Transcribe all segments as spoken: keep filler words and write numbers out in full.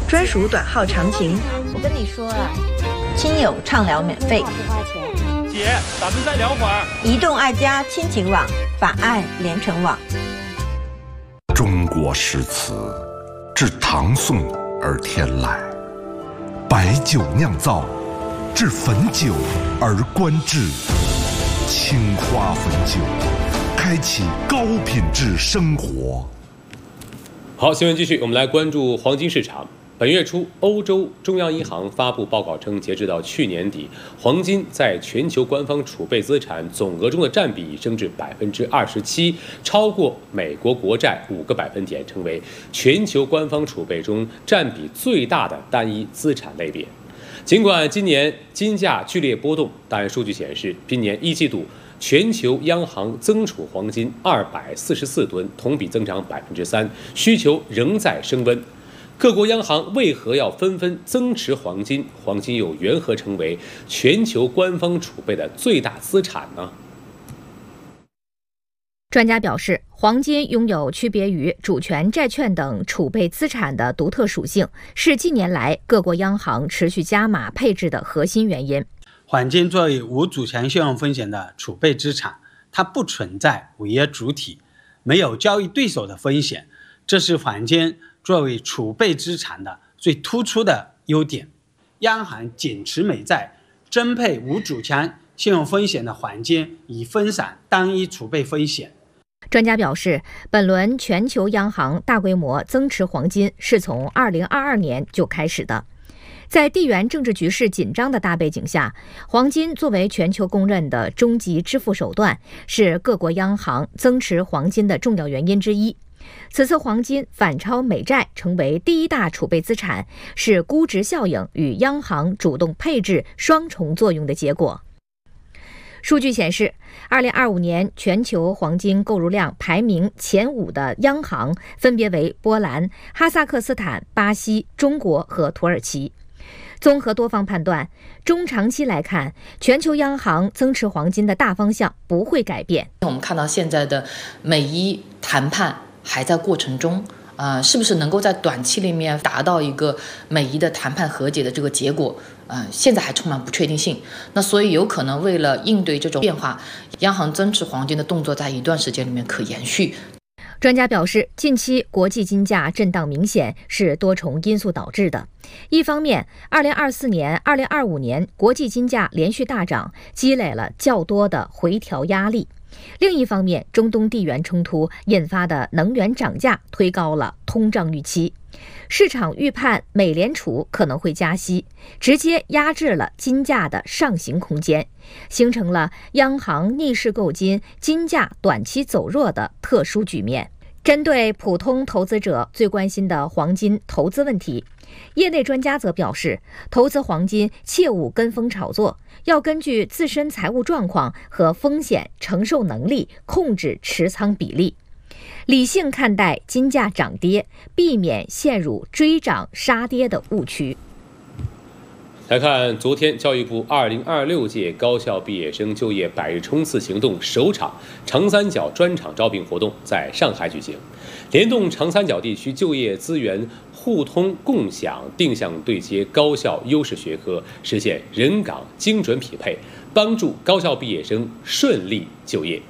专属短号长情。 我跟你说啊，亲友畅聊免费， 不花钱。 姐，咱们再聊会儿。 移动爱家亲情网，把爱连成网。 中国诗词，至唐宋而天来，白酒酿造，至汾酒而观致。青花汾酒，开启高品质生活。 好，新闻继续，我们来关注黄金市场。本月初，欧洲中央银行发布报告称，截止到去年底，黄金在全球官方储备资产总额中的占比升至百分之二十七，超过美国国债五个百分点，成为全球官方储备中占比最大的单一资产类别。尽管今年金价剧烈波动，但数据显示，今年一季度全球央行增储黄金二百四十四吨，同比增长百分之三，需求仍在升温。各国央行为何要纷纷增持黄金？黄金又缘何成为全球官方储备的最大资产呢？ 专家表示，黄金拥有区别于主权、债券等储备资产的独特属性，是近年来各国央行持续加码配置的核心原因。 黄金作为无主权信用风险的储备资产，它不存在违约主体，没有交易对手的风险，这是黄金作为储备资产的最突出的优点。央行减持美债，增配无主权信用风险的黄金，以分散单一储备风险。 专家表示，本轮全球央行大规模增持黄金是从二零二二年就开始的。在地缘政治局势紧张的大背景下，黄金作为全球公认的终极支付手段，是各国央行增持黄金的重要原因之一。此次黄金反超美债成为第一大储备资产，是估值效应与央行主动配置双重作用的结果。数据显示，二零二五年全球黄金购入量排名前五的央行分别为波兰、哈萨克斯坦、巴西、中国和土耳其。综合多方判断，中长期来看，全球央行增持黄金的大方向不会改变。 我们看到现在的美伊谈判还在过程中，呃，是不是能够在短期里面达到一个美伊的谈判和解的这个结果？呃，现在还充满不确定性。那所以有可能为了应对这种变化，央行增持黄金的动作在一段时间里面可延续。 专家表示，近期国际金价震荡明显，是多重因素导致的。一方面，二零二四年、二零二五年国际金价连续大涨，积累了较多的回调压力。另一方面，中东地缘冲突引发的能源涨价推高了通胀预期，市场预判美联储可能会加息，直接压制了金价的上行空间，形成了央行逆势购金、金价短期走弱的特殊局面。针对普通投资者最关心的黄金投资问题，业内专家则表示，投资黄金切勿跟风炒作，要根据自身财务状况和风险承受能力控制持仓比例，理性看待金价涨跌，避免陷入追涨杀跌的误区。 来看昨天教育部二零二六届高校毕业生就业百日冲刺行动首场长三角专场招聘活动在上海举行，联动长三角地区就业资源互通共享，定向对接高校优势学科，实现人岗精准匹配，帮助高校毕业生顺利就业。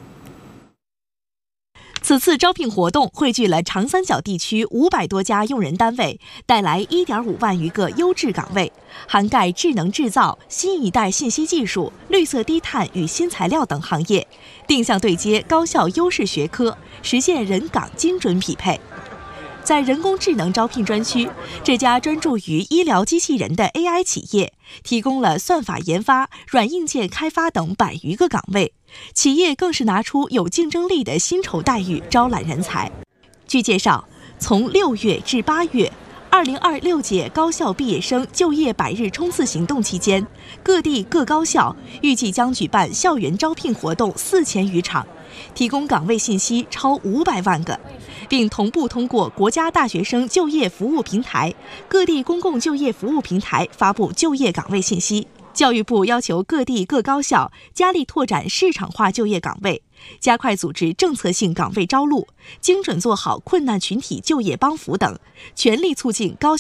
此次招聘活动汇聚了长三角地区五百多家用人单位，带来一点五万余个优质岗位，涵盖智能制造、新一代信息技术、绿色低碳与新材料等行业，定向对接高校优势学科，实现人岗精准匹配。在人工智能招聘专区，这家专注于医疗机器人的 A I 企业提供了算法研发、软硬件开发等百余个岗位，企业更是拿出有竞争力的薪酬待遇招揽人才。据介绍，从六月至八月，二零二六届高校毕业生就业百日冲刺行动期间，各地各高校预计将举办校园招聘活动四千余场，提供岗位信息超五百万个，并同步通过国家大学生就业服务平台、各地公共就业服务平台发布就业岗位信息。教育部要求各地各高校加力拓展市场化就业岗位，加快组织政策性岗位招录，精准做好困难群体就业帮扶等，全力促进高校